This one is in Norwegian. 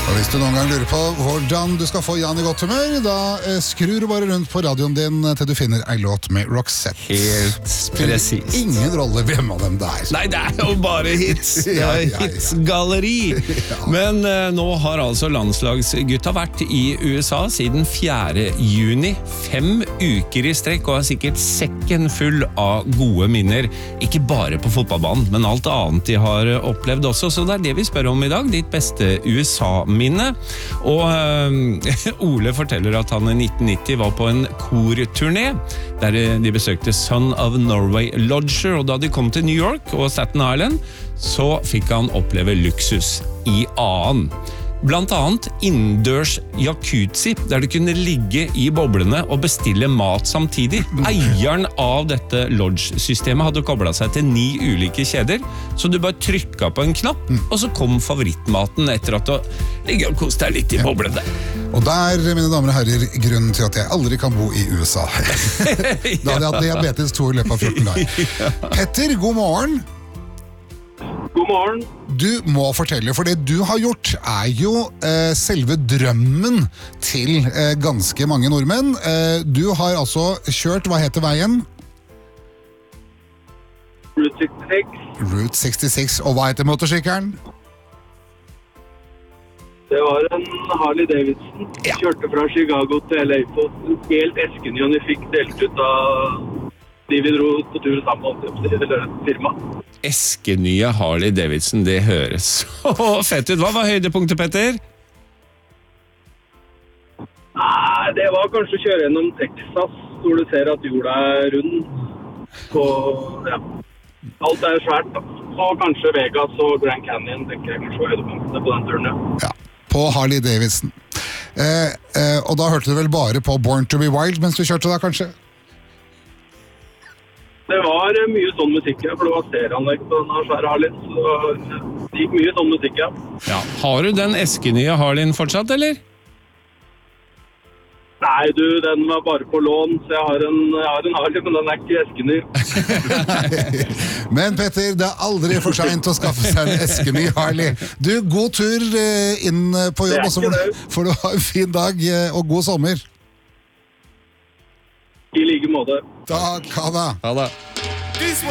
Og hvis du noen gang lurer på hvordan du skal få Jan i godt humør, da skrur du bare rundt på radioen din til du finner en låt med Roxette. Helt precis. Ingen rolle hvem av dem det er. Nei, det er jo bare hits. Det er hitsgalleri. Men nå har altså landslagsgutta vært i USA siden 4. juni. 5 uker i strekk, og har sikkert sekken full av gode minner. Ikke bare på fotballbanen, men alt annet de har opplevd også. Så det er det vi spør om i dag. Ditt beste USA-minne. Og Ole forteller at han i 1990 var på en korturné, der de besøkte Son of Norway Lodger, og da de kom til New York og Staten Island, så fikk han oppleve luksus i annen. Blant annet innendørs jacuzzi, der du kunne ligge i boblene og bestille mat samtidig. Eieren av dette lodge-systemet hadde koblet seg til 9 ulike kjeder, så du bare trykket på en knapp, og så kom favorittmaten etter at du ligger og koste deg litt i boblene. Og der, mine damer og herrer, grunnen til at jeg aldri kan bo i USA. Da hadde jeg hatt diabetes 2 i løpet av 14 dager. Petter, god morgen. God morgen. Du må fortelle, for det du har gjort er jo selve drømmen til ganske mange nordmenn. Du har altså kjørt, hva heter veien? Route 66. Route 66, og hva heter motorsykkelen? Det var en Harley Davidson. Ja. Kjørte fra Chicago til LA på helt esken jeg fikk delt ut av de vi dro på tur sammen til firma. Eskenye Harley Davidson, det høres så fett ut. Hva var høydepunktet, Petter? Nei, det var kanskje å kjøre gjennom Texas, hvor du ser at jorda er rund. Så, ja. Alt er svært, da. Så kanskje Vegas og Grand Canyon, tenker jeg kanskje var høydepunktene på den turen, ja. Ja, på Harley Davidson. Og da hørte du vel bare på Born to be Wild mens du kjørte da, kanskje? Det var mye sånn musikk, ja, for det var stereoanlegg på denne svære Harleyen, så det gikk mye sånn musikk, ja. Ja, har du den eskenye Harleyen fortsatt, eller? Nei, du, den var bare på lån, så jeg har en Harley, men den er ikke eskeny. Men Petter, det er aldri for sent å skaffe seg en eskeny Harley. Du, god tur inn på jobb, og så får du ha en fin dag og god sommer. I like måte. Takk, ha det. Ha det.